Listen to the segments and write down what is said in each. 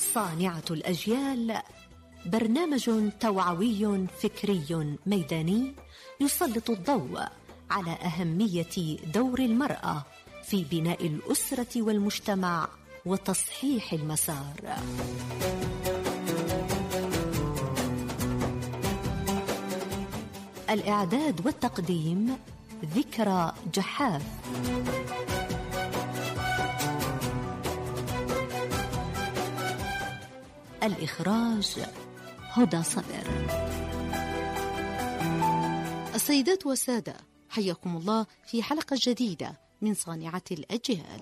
صانعة الأجيال، برنامج توعوي فكري ميداني يسلط الضوء على أهمية دور المرأة في بناء الأسرة والمجتمع وتصحيح المسار. الإعداد والتقديم ذكرى جحاف. الإخراج هدى صدر. السيدات والسادة، حياكم الله في حلقة جديدة من صانعة الأجيال.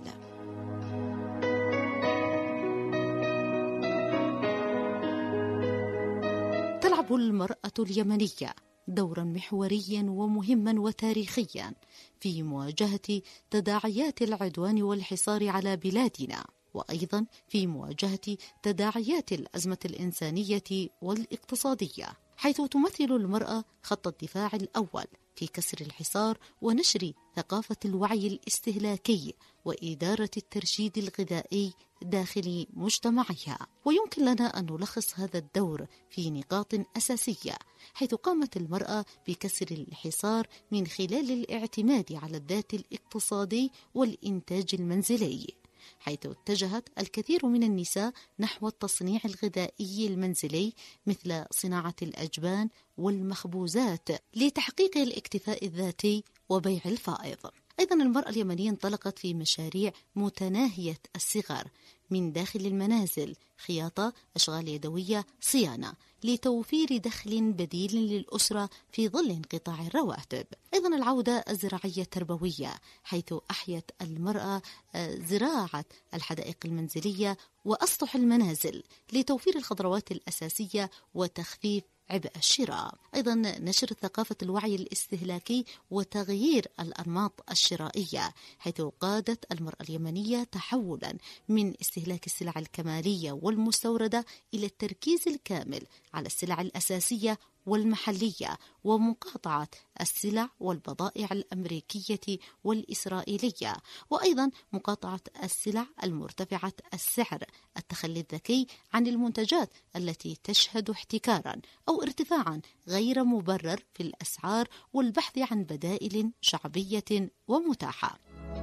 تلعب المرأة اليمنية دورا محوريا ومهما وتاريخيا في مواجهة تداعيات العدوان والحصار على بلادنا، وأيضا في مواجهة تداعيات الأزمة الإنسانية والاقتصادية، حيث تمثل المرأة خط الدفاع الأول في كسر الحصار ونشر ثقافة الوعي الاستهلاكي وإدارة الترشيد الغذائي داخل مجتمعها. ويمكن لنا أن نلخص هذا الدور في نقاط أساسية، حيث قامت المرأة بكسر الحصار من خلال الاعتماد على الذات الاقتصادي والإنتاج المنزلي، حيث اتجهت الكثير من النساء نحو التصنيع الغذائي المنزلي مثل صناعة الأجبان والمخبوزات لتحقيق الاكتفاء الذاتي وبيع الفائض. أيضا المرأة اليمنية انطلقت في مشاريع متناهية الصغر من داخل المنازل، خياطة، أشغال يدوية، صيانة، لتوفير دخل بديل للأسرة في ظل انقطاع الرواتب. أيضا العودة الزراعية التربوية، حيث أحيت المرأة زراعة الحدائق المنزلية وأسطح المنازل لتوفير الخضروات الأساسية وتخفيف عبء الشراء. أيضا نشر ثقافة الوعي الاستهلاكي وتغيير الأنماط الشرائية، حيث قادت المرأة اليمنية تحولا من استهلاك السلع الكمالية والمستوردة إلى التركيز الكامل على السلع الأساسية والمحلية، ومقاطعة السلع والبضائع الأمريكية والإسرائيلية، وأيضا مقاطعة السلع المرتفعة السعر، التخلي الذكي عن المنتجات التي تشهد احتكارا أو ارتفاعا غير مبرر في الأسعار، والبحث عن بدائل شعبية ومتاحة.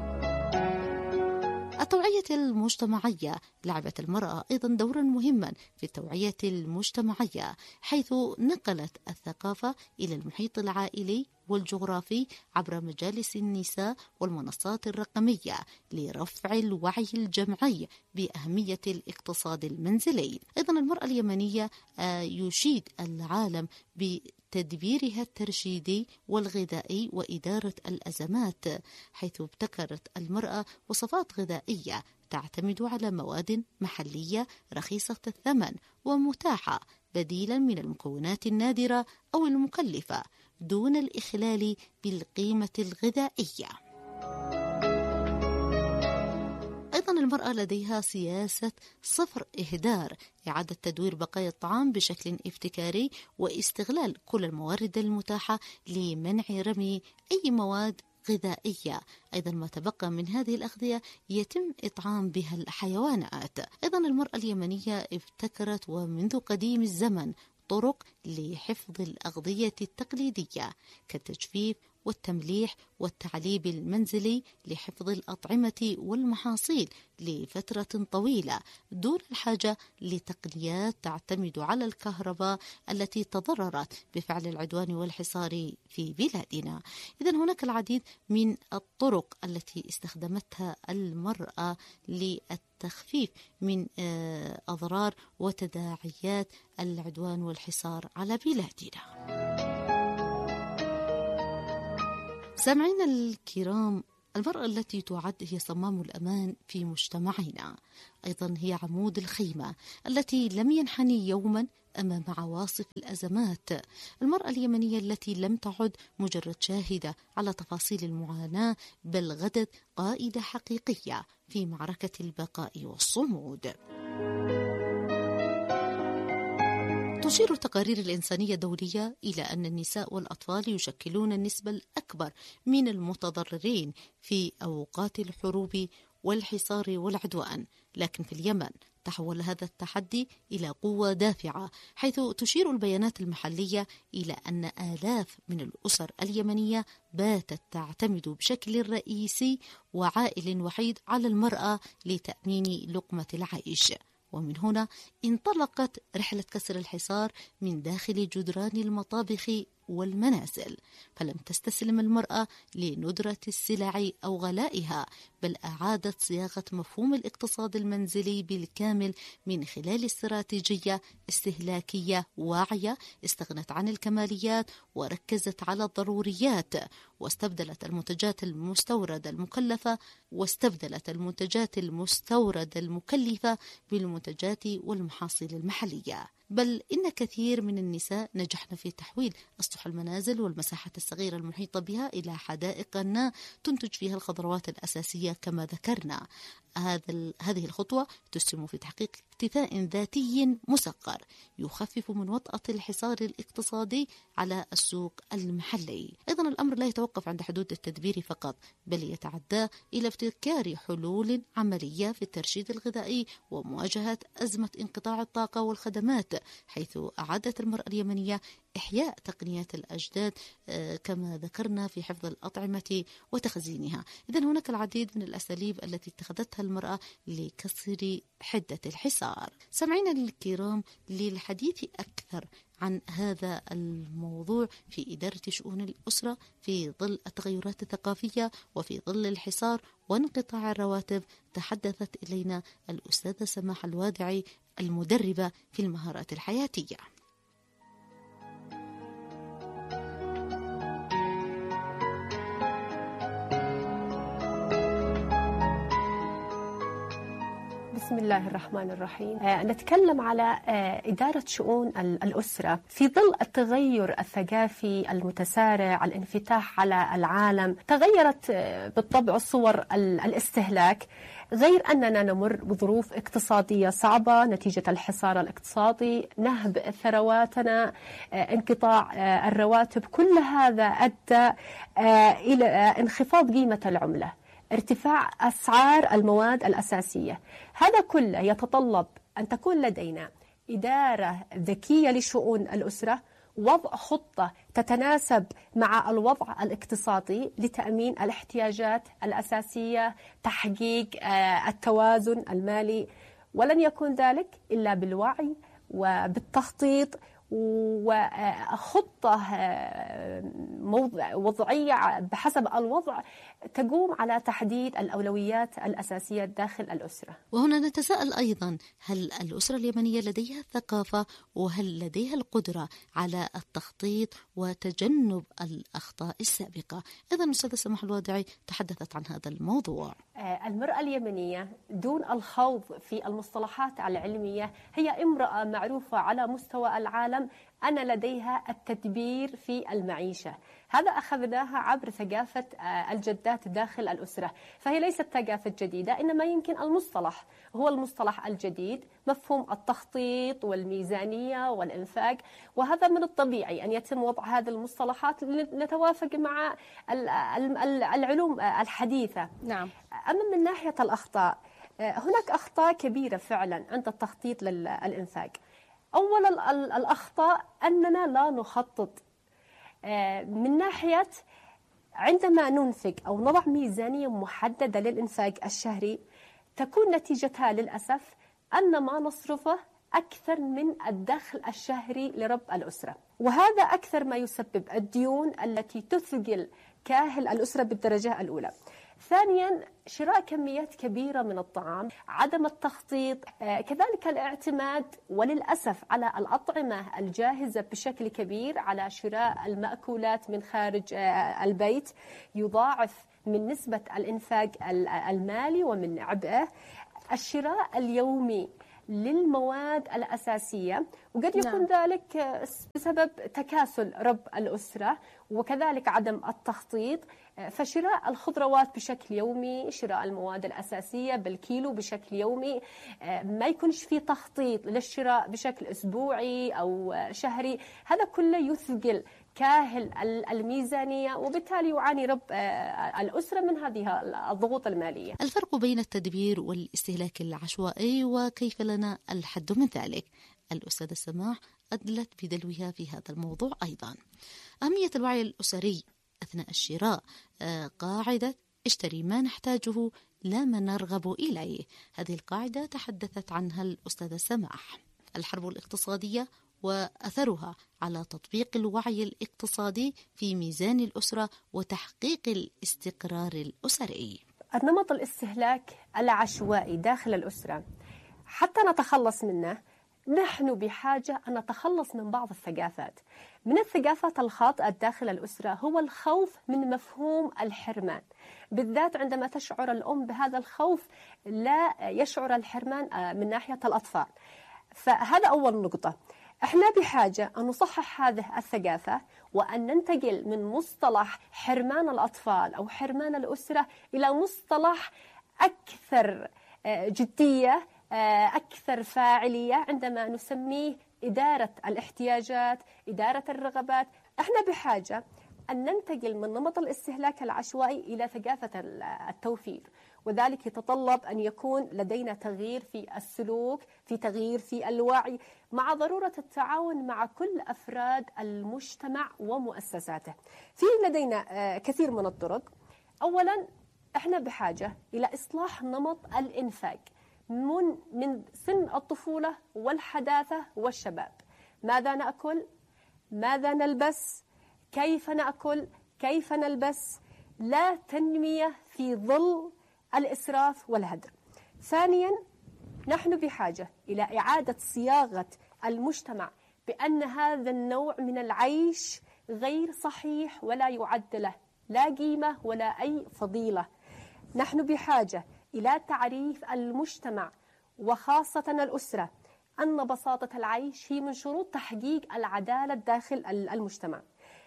التوعية المجتمعية، لعبت المرأة أيضا دورا مهما في التوعية المجتمعية، حيث نقلت الثقافة إلى المحيط العائلي والجغرافي عبر مجالس النساء والمنصات الرقمية لرفع الوعي الجمعي بأهمية الاقتصاد المنزلي. أيضا المرأة اليمنية يشيد العالم بتدبيرها الترشيدي والغذائي وإدارة الأزمات، حيث ابتكرت المرأة وصفات غذائية تعتمد على مواد محلية رخيصة الثمن ومتاحة، بديلا من المكونات النادرة أو المكلفة دون الإخلال بالقيمة الغذائية. أيضا المرأة لديها سياسة صفر إهدار، إعادة تدوير بقايا الطعام بشكل ابتكاري واستغلال كل الموارد المتاحة لمنع رمي أي مواد غذائية. أيضا ما تبقى من هذه الأغذية يتم إطعام بها الحيوانات. أيضا المرأة اليمنية ابتكرت ومنذ قديم الزمن طرق لحفظ الأغذية التقليدية كالتجفيف والتمليح والتعليب المنزلي لحفظ الأطعمة والمحاصيل لفترة طويلة دون الحاجة لتقنيات تعتمد على الكهرباء التي تضررت بفعل العدوان والحصار في بلادنا. إذن هناك العديد من الطرق التي استخدمتها المرأة للتخفيف من أضرار وتداعيات العدوان والحصار على بلادنا. سامعينا الكرام، المرأة التي تعد هي صمام الأمان في مجتمعنا، أيضا هي عمود الخيمة التي لم ينحني يوما أمام عواصف الأزمات. المرأة اليمنية التي لم تعد مجرد شاهدة على تفاصيل المعاناة، بل غدت قائدة حقيقية في معركة البقاء والصمود. تشير التقارير الإنسانية الدولية إلى أن النساء والأطفال يشكلون النسبة الأكبر من المتضررين في أوقات الحروب والحصار والعدوان، لكن في اليمن تحول هذا التحدي إلى قوة دافعة، حيث تشير البيانات المحلية إلى أن آلاف من الأسر اليمنية باتت تعتمد بشكل رئيسي وعائل وحيد على المرأة لتأمين لقمة العيش. ومن هنا انطلقت رحلة كسر الحصار من داخل جدران المطابخ والمنازل، فلم تستسلم المرأة لندرة السلع أو غلائها، بل أعادت صياغة مفهوم الاقتصاد المنزلي بالكامل من خلال استراتيجية استهلاكية واعية استغنت عن الكماليات وركزت على الضروريات، واستبدلت المنتجات المكلفة بالمنتجات والمحاصيل المحلية. بل إن كثير من النساء نجحن في تحويل أسطح المنازل والمساحات الصغيرة المحيطة بها إلى حدائق تنتج فيها الخضروات الأساسية كما ذكرنا. هذه الخطوة تسهم في تحقيق اكتفاء ذاتي مسقر يخفف من وطأة الحصار الاقتصادي على السوق المحلي. أيضا الأمر لا يتوقف عند حدود التدبير فقط، بل يتعدى إلى ابتكار حلول عملية في الترشيد الغذائي ومواجهة أزمة انقطاع الطاقة والخدمات، حيث أعادت المرأة اليمنية إحياء تقنيات الأجداد كما ذكرنا في حفظ الأطعمة وتخزينها. إذن هناك العديد من الأساليب التي اتخذتها المرأة لكسر حدة الحصار. سمعينا الكرام، للحديث أكثر عن هذا الموضوع في إدارة شؤون الأسرة في ظل التغيرات الثقافية وفي ظل الحصار وانقطاع الرواتب، تحدثت إلينا الأستاذة سماح الوادعي المدربة في المهارات الحياتية. بسم الله الرحمن الرحيم. نتكلم على إدارة شؤون الأسرة في ظل التغير الثقافي المتسارع، الانفتاح على العالم. تغيرت بالطبع صور الاستهلاك، غير أننا نمر بظروف اقتصادية صعبة نتيجة الحصار الاقتصادي، نهب ثرواتنا، انقطاع الرواتب. كل هذا أدى إلى انخفاض قيمة العملة، ارتفاع أسعار المواد الأساسية. هذا كله يتطلب أن تكون لدينا إدارة ذكية لشؤون الأسرة، وضع خطة تتناسب مع الوضع الاقتصادي لتأمين الاحتياجات الأساسية، تحقيق التوازن المالي. ولن يكون ذلك إلا بالوعي وبالتخطيط وخطة وضعية بحسب الوضع تقوم على تحديد الأولويات الأساسية داخل الأسرة. وهنا نتساءل أيضا، هل الأسرة اليمنية لديها الثقافة وهل لديها القدرة على التخطيط وتجنب الأخطاء السابقة؟ إذن أستاذة سماح الوادعي تحدثت عن هذا الموضوع. المرأة اليمنية دون الخوض في المصطلحات العلمية هي امرأة معروفة على مستوى العالم أن لديها التدبير في المعيشة. هذا أخذناها عبر ثقافة الجدات داخل الأسرة، فهي ليست ثقافة جديدة، إنما يمكن المصطلح هو المصطلح الجديد، مفهوم التخطيط والميزانية والإنفاق. وهذا من الطبيعي أن يتم وضع هذه المصطلحات لنتوافق مع العلوم الحديثة. نعم. أما من ناحية الأخطاء، هناك أخطاء كبيرة فعلا عند التخطيط للإنفاق. أولا الأخطاء أننا لا نخطط من ناحية عندما ننفق أو نضع ميزانية محددة للإنفاق الشهري، تكون نتيجتها للأسف أن ما نصرفه أكثر من الدخل الشهري لرب الأسرة، وهذا أكثر ما يسبب الديون التي تثقل كاهل الأسرة بالدرجة الأولى. ثانيا شراء كميات كبيرة من الطعام، عدم التخطيط، كذلك الاعتماد وللأسف على الأطعمة الجاهزة بشكل كبير، على شراء المأكولات من خارج البيت، يضاعف من نسبة الإنفاق المالي ومن عبئه. الشراء اليومي للمواد الأساسية، وقد يكون ذلك بسبب تكاسل رب الأسرة وكذلك عدم التخطيط. فشراء الخضروات بشكل يومي، شراء المواد الأساسية بالكيلو بشكل يومي، ما يكونش في تخطيط للشراء بشكل أسبوعي أو شهري، هذا كله يثقل كاهل الميزانية، وبالتالي يعاني رب الأسرة من هذه الضغوط المالية. الفرق بين التدبير والاستهلاك العشوائي وكيف لنا الحد من ذلك؟ الأستاذة سماح أدلت بدلوها في هذا الموضوع أيضا. أهمية الوعي الأسري أثناء الشراء، قاعدة اشتري ما نحتاجه لا ما نرغب إليه، هذه القاعدة تحدثت عنها الأستاذة سماح. الحرب الاقتصادية وأثرها على تطبيق الوعي الاقتصادي في ميزان الأسرة وتحقيق الاستقرار الأسري. النمط الاستهلاك العشوائي داخل الأسرة حتى نتخلص منه نحن بحاجة أن نتخلص من بعض الثقافات. من الثقافات الخاطئة داخل الأسرة هو الخوف من مفهوم الحرمان، بالذات عندما تشعر الأم بهذا الخوف لا يشعر الحرمان من ناحية الأطفال. فهذا أول نقطة. احنا بحاجة أن نصحح هذه الثقافة وأن ننتقل من مصطلح حرمان الأطفال أو حرمان الأسرة إلى مصطلح أكثر جدية، أكثر فاعلية، عندما نسميه إدارة الاحتياجات، إدارة الرغبات. احنا بحاجة أن ننتقل من نمط الاستهلاك العشوائي إلى ثقافة التوفير، وذلك يتطلب أن يكون لدينا تغيير في السلوك، في تغيير في الوعي، مع ضرورة التعاون مع كل أفراد المجتمع ومؤسساته. في لدينا كثير من الطرق. أولا احنا بحاجة إلى إصلاح نمط الإنفاق من سن الطفولة والحداثة والشباب. ماذا نأكل؟ ماذا نلبس؟ كيف نأكل؟ كيف نلبس؟ لا تنمية في ظل الإسراف والهدر. ثانيا نحن بحاجة إلى إعادة صياغة المجتمع بأن هذا النوع من العيش غير صحيح ولا يعد له لا قيمة ولا أي فضيلة. نحن بحاجة إلى تعريف المجتمع وخاصة الأسرة أن بساطة العيش هي من شروط تحقيق العدالة داخل المجتمع.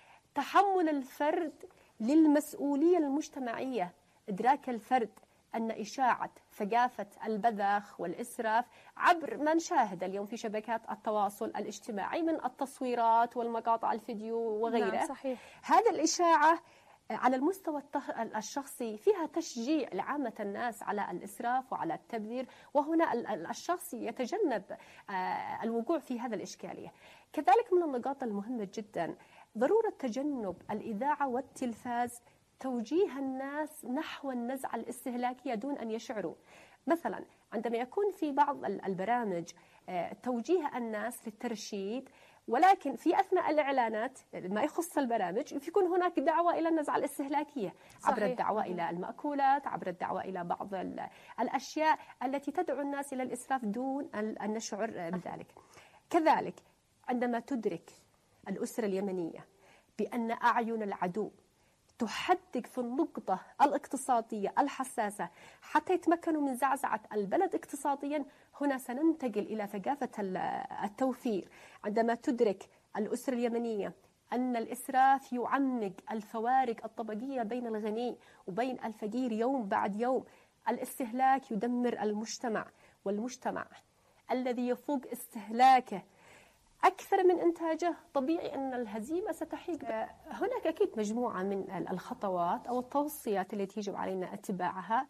تحمل الفرد للمسؤولية المجتمعية، إدراك الفرد أن إشاعة ثقافة البذخ والإسراف عبر ما نشاهد اليوم في شبكات التواصل الاجتماعي من التصويرات والمقاطع الفيديو وغيره. نعم صحيح. هذه الإشاعة على المستوى الشخصي فيها تشجيع لعامة الناس على الإسراف وعلى التبذير، وهنا الشخص يتجنب الوقوع في هذا الإشكالية. كذلك من النقاط المهمة جدا ضرورة تجنب الإذاعة والتلفاز توجيه الناس نحو النزعة الاستهلاكية دون أن يشعروا. مثلا عندما يكون في بعض البرامج توجيه الناس للترشيد، ولكن في أثناء الإعلانات ما يخص البرامج يكون هناك دعوة إلى النزعة الاستهلاكية عبر الدعوة إلى المأكولات، عبر الدعوة إلى بعض الأشياء التي تدعو الناس إلى الإسراف دون أن نشعر بذلك. كذلك عندما تدرك الأسرة اليمنية بأن أعين العدو تحدق في النقطة الاقتصادية الحساسة حتى يتمكنوا من زعزعة البلد اقتصاديا، هنا سننتقل إلى ثقافة التوفير. عندما تدرك الأسرة اليمنية أن الإسراف يعمق الفوارق الطبقية بين الغني وبين الفقير يوم بعد يوم، الاستهلاك يدمر المجتمع، والمجتمع الذي يفوق استهلاكه أكثر من إنتاجه طبيعي أن الهزيمة ستحيق. هناك أكيد مجموعة من الخطوات أو التوصيات التي يجب علينا اتباعها،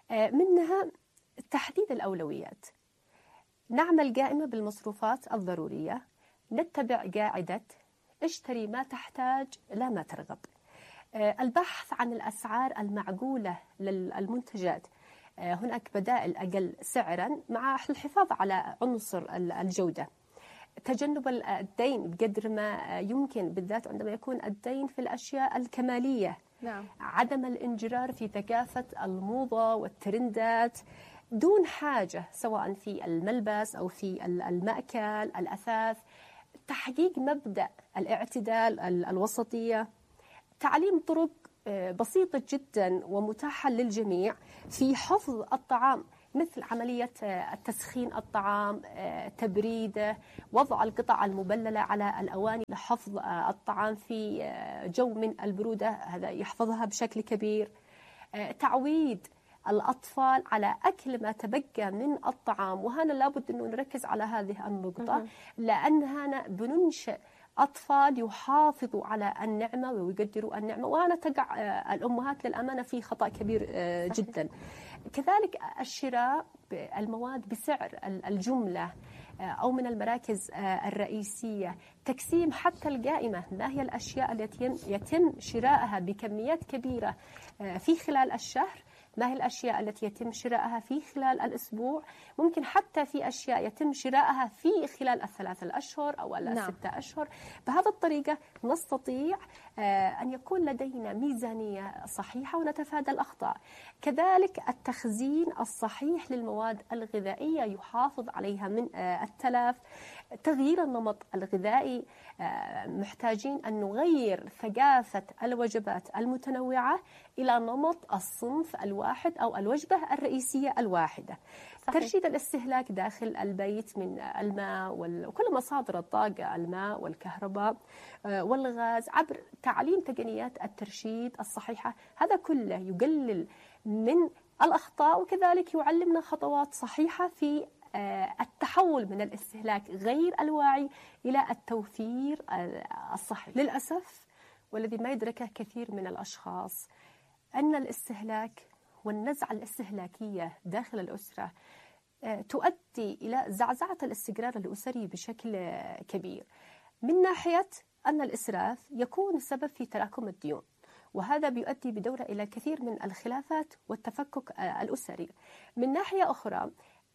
منها تحديد الأولويات. نعمل قائمة بالمصروفات الضرورية، نتبع قاعدة اشتري ما تحتاج لا ما ترغب. البحث عن الأسعار المعقولة للمنتجات، هناك بدائل أقل سعرا مع الحفاظ على عنصر الجودة. تجنب الدين بقدر ما يمكن، بالذات عندما يكون الدين في الأشياء الكمالية. نعم. عدم الانجرار في ثقافة الموضة والترندات دون حاجة، سواء في الملبس أو في المأكل، الأثاث. تحقيق مبدأ الاعتدال، الوسطية. تعليم طرق بسيطة جدا ومتاحة للجميع في حفظ الطعام، مثل عملية تسخين الطعام، تبريده، وضع القطع المبللة على الأواني لحفظ الطعام في جو من البرودة، هذا يحفظها بشكل كبير. تعويد الأطفال على أكل ما تبقى من الطعام، وهنا لابد أنه نركز على هذه النقطة، لأن هنا بننشئ أطفال يحافظوا على النعمة ويقدروا النعمة، وأنا تقع الأمهات للأمانة في خطأ كبير جدا. كذلك الشراء المواد بسعر الجملة أو من المراكز الرئيسية، تقسيم حتى القائمة، ما هي الأشياء التي يتم شراءها بكميات كبيرة في خلال الشهر، ما هي الأشياء التي يتم شراءها في خلال الأسبوع، ممكن حتى في أشياء يتم شراءها في خلال ال3 الأشهر أو ال6 أشهر. بهذه الطريقة نستطيع أن يكون لدينا ميزانية صحيحة ونتفادى الأخطاء. كذلك التخزين الصحيح للمواد الغذائية يحافظ عليها من التلف. تغيير النمط الغذائي، محتاجين أن نغير ثقافة الوجبات المتنوعة إلى نمط الصنف الواحد أو الوجبة الرئيسية الواحدة. صحيح. ترشيد الاستهلاك داخل البيت من الماء وكل مصادر الطاقة، الماء والكهرباء والغاز، عبر تعليم تقنيات الترشيد الصحيحة. هذا كله يقلل من الأخطاء، وكذلك يعلمنا خطوات صحيحة في التحول من الاستهلاك غير الواعي إلى التوفير الصحي. للأسف والذي ما يدركه كثير من الأشخاص أن الاستهلاك والنزعة الاستهلاكية داخل الأسرة تؤدي إلى زعزعة الاستقرار الأسري بشكل كبير. من ناحية أن الإسراف يكون سبب في تراكم الديون، وهذا بيؤدي بدوره إلى كثير من الخلافات والتفكك الأسري. من ناحية أخرى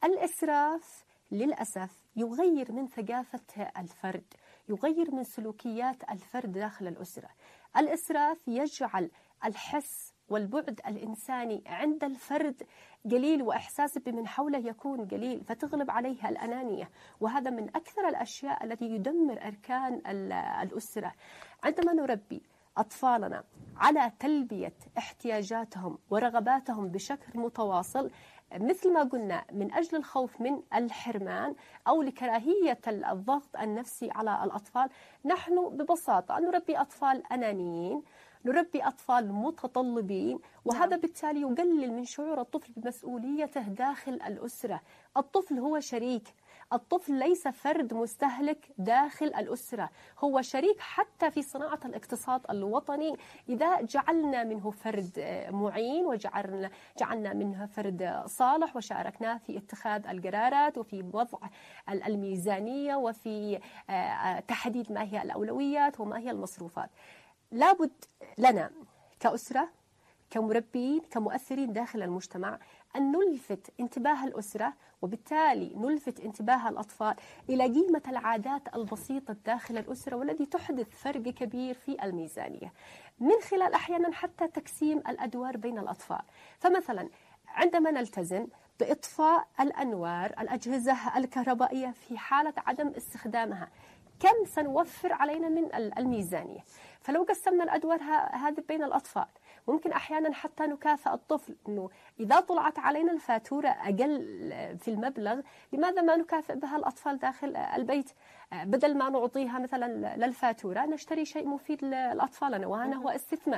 الإسراف للأسف يغير من ثقافة الفرد، يغير من سلوكيات الفرد داخل الأسرة. الإسراف يجعل الحس والبعد الإنساني عند الفرد قليل، وإحساسه بمن حوله يكون قليل، فتغلب عليها الأنانية، وهذا من أكثر الأشياء التي يدمر أركان الأسرة. عندما نربي أطفالنا على تلبية احتياجاتهم ورغباتهم بشكل متواصل، مثل ما قلنا من أجل الخوف من الحرمان أو لكراهية الضغط النفسي على الأطفال، نحن ببساطة نربي أطفال أنانيين، نربي أطفال متطلبين، وهذا بالتالي يقلل من شعور الطفل بمسؤوليته داخل الأسرة. الطفل هو شريك، الطفل ليس فرد مستهلك داخل الأسرة، هو شريك حتى في صناعة الاقتصاد الوطني. إذا جعلنا منه فرد معين وجعلنا منه فرد صالح وشاركناه في اتخاذ القرارات وفي وضع الميزانية وفي تحديد ما هي الأولويات وما هي المصروفات. لابد لنا كأسرة، كمربين، كمؤثرين داخل المجتمع أن نلفت انتباه الأسرة، وبالتالي نلفت انتباه الأطفال إلى قيمة العادات البسيطة داخل الأسرة، والذي تحدث فرق كبير في الميزانية، من خلال أحيانا حتى تقسيم الأدوار بين الأطفال. فمثلا عندما نلتزم بإطفاء الأنوار، الأجهزة الكهربائية في حالة عدم استخدامها، كم سنوفر علينا من الميزانية؟ فلو قسمنا الأدوار هذه بين الأطفال، ممكن أحيانا حتى نكافئ الطفل أنه إذا طلعت علينا الفاتورة أقل في المبلغ، لماذا ما نكافئ بها الأطفال داخل البيت؟ بدل ما نعطيها مثلا للفاتورة نشتري شيء مفيد لأطفالنا، وهذا هو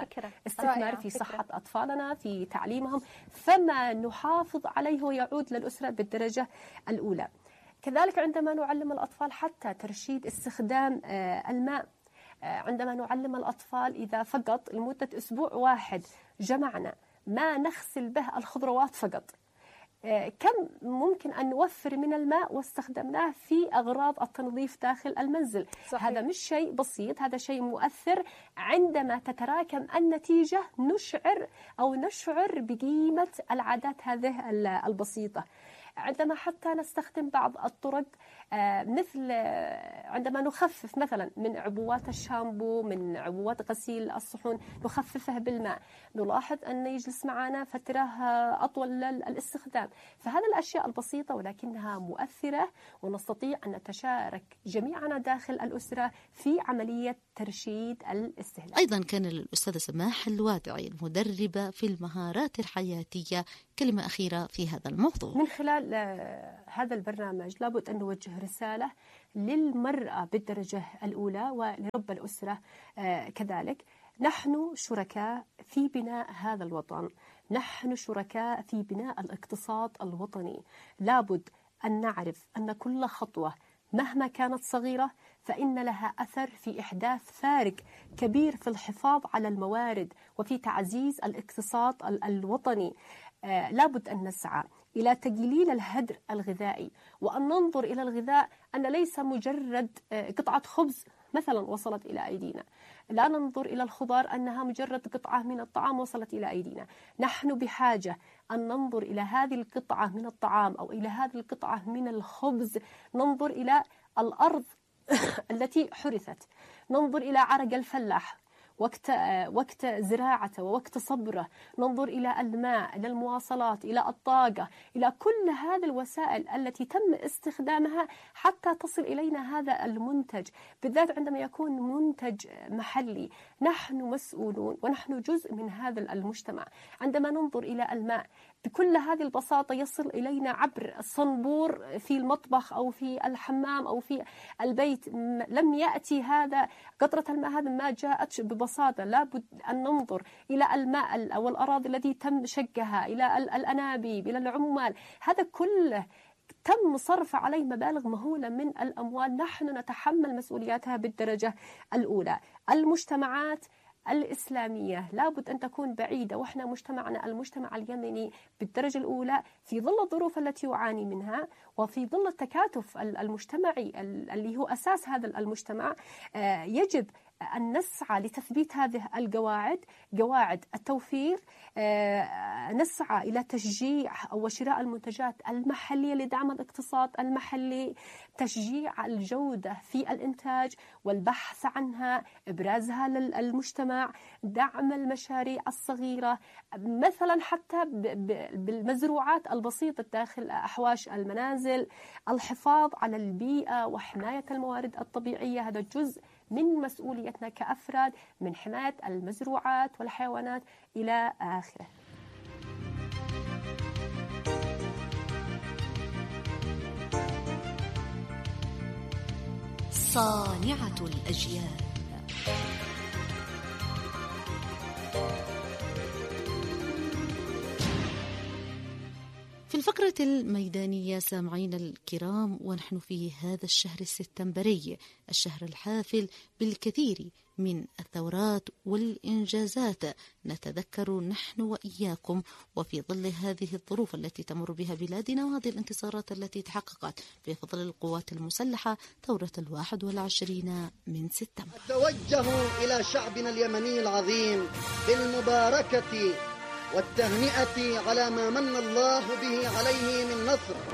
استثمار في صحة أطفالنا، في تعليمهم، فما نحافظ عليه ويعود للأسرة بالدرجة الأولى. كذلك عندما نعلم الأطفال حتى ترشيد استخدام الماء، عندما نعلم الأطفال إذا فقط لمدة أسبوع واحد جمعنا ما نغسل به الخضروات فقط، كم ممكن أن نوفر من الماء واستخدمناه في أغراض التنظيف داخل المنزل. صحيح. هذا مش شيء بسيط، هذا شيء مؤثر. عندما تتراكم النتيجة نشعر بقيمة العادات هذه البسيطة. عندما حتى نستخدم بعض الطرق، مثل عندما نخفف مثلا من عبوات الشامبو، من عبوات غسيل الصحون، نخففها بالماء، نلاحظ أن يجلس معنا فترة أطول للاستخدام. فهذه الأشياء البسيطة ولكنها مؤثرة، ونستطيع أن نتشارك جميعنا داخل الأسرة في عملية ترشيد الاستهلاك. أيضا كان للأستاذة سماح الوادعي المدربة في المهارات الحياتية كلمة أخيرة في هذا الموضوع. من خلال هذا البرنامج لابد أن نوجه رسالة للمرأة بالدرجة الأولى ولرب الأسرة كذلك. نحن شركاء في بناء هذا الوطن، نحن شركاء في بناء الاقتصاد الوطني. لابد أن نعرف أن كل خطوة مهما كانت صغيرة فإن لها أثر في إحداث فارق كبير في الحفاظ على الموارد وفي تعزيز الاقتصاد الوطني. لابد أن نسعى إلى تقليل الهدر الغذائي، وأن ننظر إلى الغذاء أن ليس مجرد قطعة خبز مثلا وصلت إلى أيدينا. لا ننظر إلى الخضار أنها مجرد قطعة من الطعام وصلت إلى أيدينا. نحن بحاجة أن ننظر إلى هذه القطعة من الطعام أو إلى هذه القطعة من الخبز، ننظر إلى الأرض التي حرثت، ننظر إلى عرق الفلاح وقت زراعته ووقت صبره، ننظر إلى الماء، إلى المواصلات، إلى الطاقة، إلى كل هذه الوسائل التي تم استخدامها حتى تصل إلينا هذا المنتج، بالذات عندما يكون منتج محلي. نحن مسؤولون ونحن جزء من هذا المجتمع. عندما ننظر إلى الماء بكل هذه البساطة يصل إلينا عبر الصنبور في المطبخ أو في الحمام أو في البيت، لم يأتي هذا قطرة الماء هذا ما جاءت ببساطة. لابد أن ننظر إلى الماء أو الأراضي التي تم شقها، إلى الأنابيب، إلى العمال، هذا كله تم صرف عليه مبالغ مهولة من الأموال. نحن نتحمل مسؤولياتها بالدرجة الأولى. المجتمعات الإسلامية لابد أن تكون بعيدة، وإحنا مجتمعنا المجتمع اليمني بالدرجة الأولى في ظل الظروف التي يعاني منها وفي ظل التكاتف المجتمعي اللي هو أساس هذا المجتمع، يجب أن نسعى لتثبيت هذه القواعد، قواعد التوفير. نسعى إلى تشجيع أو شراء المنتجات المحلية لدعم الاقتصاد المحلي، تشجيع الجودة في الإنتاج والبحث عنها، إبرازها للمجتمع، دعم المشاريع الصغيرة مثلا حتى بالمزروعات البسيطة داخل أحواش المنازل، الحفاظ على البيئة وحماية الموارد الطبيعية. هذا جزء من مسؤوليتنا كأفراد، من حماية المزروعات والحيوانات إلى آخره. صانعة الأجيال. في الفقرة الميدانية سامعينا الكرام، ونحن في هذا الشهر السبتمبري، الشهر الحافل بالكثير من الثورات والإنجازات، نتذكر نحن وإياكم وفي ظل هذه الظروف التي تمر بها بلادنا وهذه الانتصارات التي تحققت بفضل القوات المسلحة ثورة 21 من سبتمبر. أتوجه إلى شعبنا اليمني العظيم بالمباركة والتهنئة على ما من الله به عليه من نصر